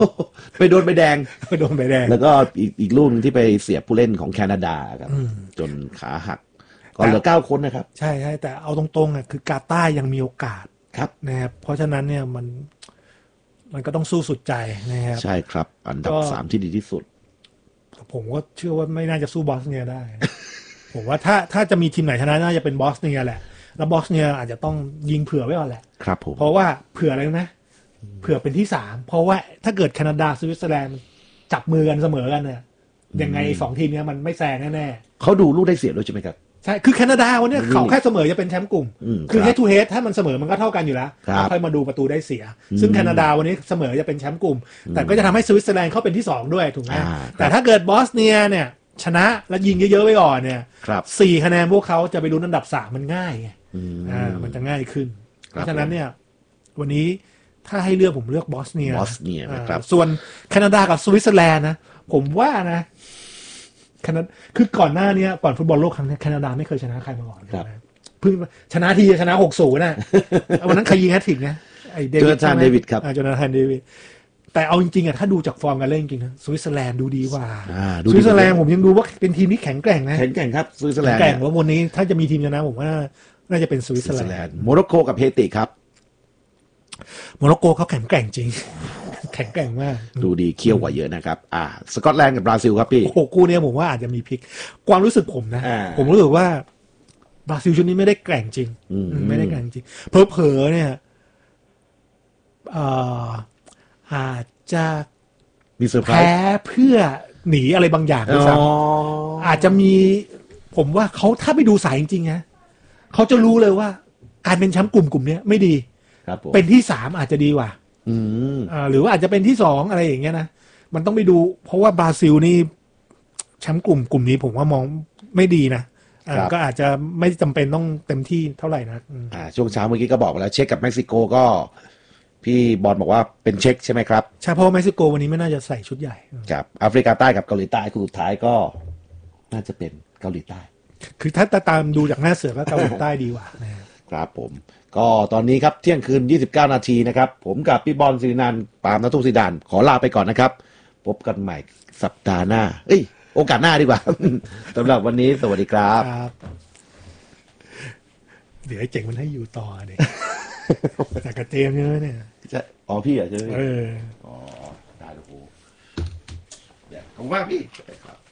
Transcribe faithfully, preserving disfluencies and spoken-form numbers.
ไปโดนใบแดงไปโดนใบแดงแล้วก็อีกอีกลูกนึงที่ไปเสียผู้เล่นของแคนาดาครับจนขาหักก็เหลือเก้าคนนะครับใช่ใช่แต่เอาตรงๆอ่ะคือกาตาร์ยังมีโอกาสครับนะครับเพราะฉะนั้นเนี่ยมันมันก็ต้องสู้สุดใจนะครับใช่ครับอันดับสามที่ดีที่สุดผมก็เชื่อว่าไม่น่าจะสู้บอสเนียได้ ผมว่าถ้าถ้าจะมีทีมไหนชนะน่าจะเป็นบอสเนียแหละแล้วบอสเนียอาจจะต้องยิงเผื่อไว้ก่อนแหละครับผมเพราะว่าเผื่ออะไรนะเผื่อเป็นที่สามเพราะว่าถ้าเกิดแคนาดาสวิตเซอร์แลนด์จับมือกันเสมอกันเนี่ยยังไงสองทีมนี้มันไม่แซงแน่ๆเขาดูลูกได้เสียด้วยใช่ไหมครับใช่คือแคนาดาวันนี้เขาแค่เสมอจะเป็นแชมป์กลุ่มคือเฮดทูเฮดถ้ามันเสมอมันก็เท่ากันอยู่แล้วค่อยมาดูประตูได้เสียซึ่งแคนาดาวันนี้เสมอจะเป็นแชมป์กลุ่มแต่ก็จะทำให้สวิตเซอร์แลนด์เข้าเป็นที่สองด้วยถูกไหมแต่ถ้าเกิดบอสเนียเนี่ยชนะแล้วยิงเยอะๆไว้ก่อนเนี่ยสี่คะแนนพวกเขาจะไปลุ้นอันดับสามมันง่ายไงอ่ามันจะง่ายขึ้นเพราะฉะนั้นเนี่ยวันนี้ถ้าให้เลือกผมเลือกบอสเนียบอสเนียนะครับส่วนแคนาดากับสวิตเซอร์แลนด์นะผมว่านะแคนาดาคือก่อนหน้านี้ก่อนฟุตบอลโลกครั้งนี้แคนาดาไม่เคยชนะใครมาก่อนนะเพิ่งชนะทีชนะหกศูนย์นะวันนั้นใครยิงแฮตทริกนะไอ้เดวิดโจนาธานเดวิดครับโจนาธานเดวิดแต่เอาจริงๆอ่ะถ้าดูจากฟอร์มการเล่นจริงๆนะสวิตเซอร์แลนด์ดูดีกว่าสวิตเซอร์แลนด์ผมยังดูว่าเป็นทีมที่แข็งแกร่งนะแข็งแกร่งครับสวิตเซอร์แลนด์แข็งแกร่งว่าวันนี้ถ้าจะมีทีมชนะผมว่าน่าจะเป็นสวิตเซอร์แลนด์โมร็อกโกกับเฮติครับโมร็อกโกเขาแข็งแกร่งจริงแข็งแกร่งมากดูดีเคี่ยวกว่าเยอะนะครับอ่าสกอตแลนด์กับบราซิลครับพี่โอ้โหคู่นี้ผมว่าอาจจะมีพลิกความรู้สึกผมนะผมรู้สึกว่าบราซิลชุดนี้ไม่ได้แกร่งจริงไม่ได้แกร่งจริงเผลอๆเนี่ยอาจจะมีเซอร์ไพรส์แพ้เพื่อหนีอะไรบางอย่างด้วยซ้ำอาจจะมีผมว่าเขาถ้าไปดูสายจริงๆนะเขาจะรู้เลยว่าการเป็นแชมป์กลุ่มกลุ่มนี้ไม่ดีเป็นที่สามอาจจะดีกว่าหรือว่าอาจจะเป็นที่สองอะไรอย่างเงี้ยนะมันต้องไปดูเพราะว่าบราซิลนี่แชมป์กลุ่มกลุ่มนี้ผมว่ามองไม่ดีนะก็อาจจะไม่จำเป็นต้องเต็มที่เท่าไหร่นะช่วงเช้าเมื่อกี้ก็บอกไปแล้วเช็คกับเม็กซิโกก็พี่บอลบอกว่าเป็นเช็คใช่ไหมครับใช่เพราะเม็กซิโกวันนี้ไม่น่าจะใส่ชุดใหญ่ครับแอฟริกาใต้กับเกาหลีใต้คู่สุดท้ายก็น่าจะเป็นเกาหลีใต้คือถ้าตามดูจากหน้าเสือก็เกาหลีใต้ดีกว่าครับผมก็ตอนนี้ครับเที่ยงคืนยี่สิบเก้านาทีนะครับผมกับพี่บอลศิรินันท์ปาล์มณัฐศิดานขอลาไปก่อนนะครับพบกันใหม่สัปดาห์หน้าเอ้ยโอกาสหน้าดีกว่า สำหรับวันนี้สวัสดีครับเดี๋ยวไอ้เจ๋งมันให้อยู่ต่อเด็กจากกระเจมเยอะเนี่ยใช่อ๋อพี่อ่ะใช่ไหมเอออ๋อได้แล้วกูขอบคุณมากพี่ครับ